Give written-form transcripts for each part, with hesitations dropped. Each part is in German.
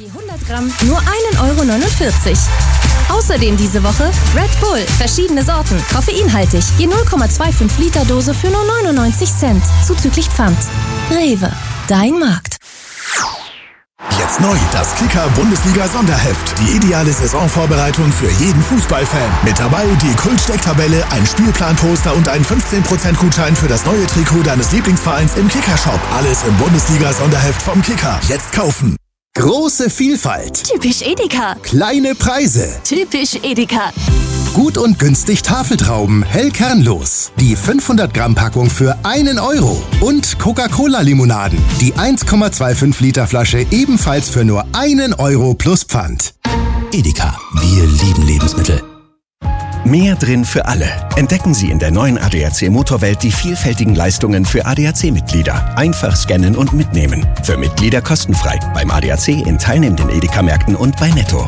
Je 100 Gramm nur 1,49 €. Außerdem diese Woche Red Bull, verschiedene Sorten, koffeinhaltig, je 0,25 Liter Dose für nur 99 Cent, zuzüglich Pfand. Rewe, dein Markt. Jetzt neu, das Kicker-Bundesliga-Sonderheft. Die ideale Saisonvorbereitung für jeden Fußballfan. Mit dabei die Kult-Stecktabelle, ein Spielplanposter und ein 15% Gutschein für das neue Trikot deines Lieblingsvereins im Kicker-Shop. Alles im Bundesliga-Sonderheft vom Kicker. Jetzt kaufen. Große Vielfalt. Typisch Edeka. Kleine Preise. Typisch Edeka. Gut und günstig Tafeltrauben, hell kernlos. Die 500 Gramm Packung für 1 €. Und Coca-Cola-Limonaden. Die 1,25 Liter Flasche ebenfalls für nur 1 € plus Pfand. Edeka, wir lieben Lebensmittel. Mehr drin für alle. Entdecken Sie in der neuen ADAC Motorwelt die vielfältigen Leistungen für ADAC-Mitglieder. Einfach scannen und mitnehmen. Für Mitglieder kostenfrei. Beim ADAC in teilnehmenden Edeka-Märkten und bei Netto.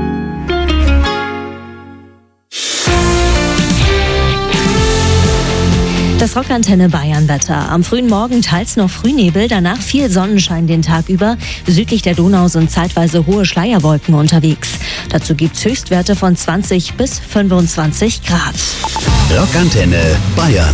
Das Rockantenne Bayern-Wetter. Am frühen Morgen teils noch Frühnebel, danach viel Sonnenschein den Tag über. Südlich der Donau sind zeitweise hohe Schleierwolken unterwegs. Dazu gibt's Höchstwerte von 20 bis 25 Grad. Rockantenne Bayern.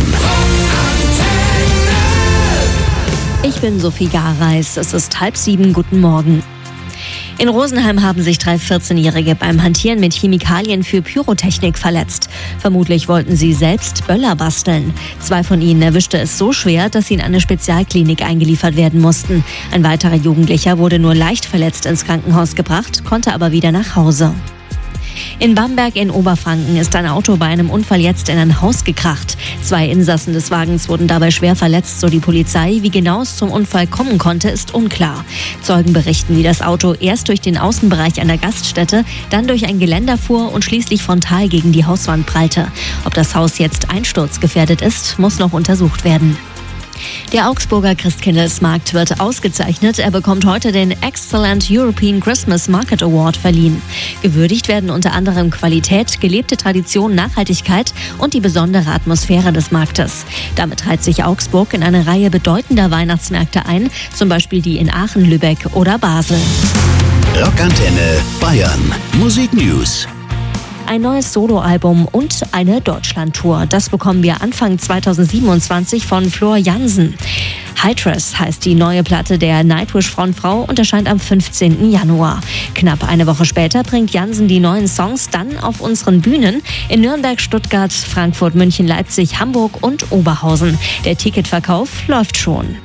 Ich bin Sophie Gareis. Es ist 6:30. Guten Morgen. In Rosenheim haben sich 3 14-Jährige beim Hantieren mit Chemikalien für Pyrotechnik verletzt. Vermutlich wollten sie selbst Böller basteln. 2 von ihnen erwischte es so schwer, dass sie in eine Spezialklinik eingeliefert werden mussten. Ein weiterer Jugendlicher wurde nur leicht verletzt ins Krankenhaus gebracht, konnte aber wieder nach Hause. In Bamberg in Oberfranken ist ein Auto bei einem Unfall jetzt in ein Haus gekracht. 2 Insassen des Wagens wurden dabei schwer verletzt, so die Polizei. Wie genau es zum Unfall kommen konnte, ist unklar. Zeugen berichten, wie das Auto erst durch den Außenbereich einer Gaststätte, dann durch ein Geländer fuhr und schließlich frontal gegen die Hauswand prallte. Ob das Haus jetzt einsturzgefährdet ist, muss noch untersucht werden. Der Augsburger Christkindlesmarkt wird ausgezeichnet. Er bekommt heute den Excellent European Christmas Market Award verliehen. Gewürdigt werden unter anderem Qualität, gelebte Tradition, Nachhaltigkeit und die besondere Atmosphäre des Marktes. Damit reiht sich Augsburg in eine Reihe bedeutender Weihnachtsmärkte ein, zum Beispiel die in Aachen, Lübeck oder Basel. Rockantenne Bayern. Musik News. Ein neues Soloalbum und eine Deutschlandtour. Das bekommen wir Anfang 2027 von Floor Jansen. Hydrass heißt die neue Platte der Nightwish-Frontfrau und erscheint am 15. Januar. Knapp eine Woche später bringt Jansen die neuen Songs dann auf unseren Bühnen in Nürnberg, Stuttgart, Frankfurt, München, Leipzig, Hamburg und Oberhausen. Der Ticketverkauf läuft schon.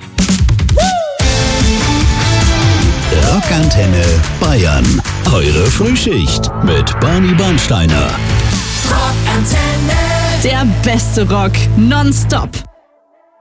Rockantenne Bayern. Eure Frühschicht mit Barney Bernsteiner. Rockantenne. Der beste Rock nonstop.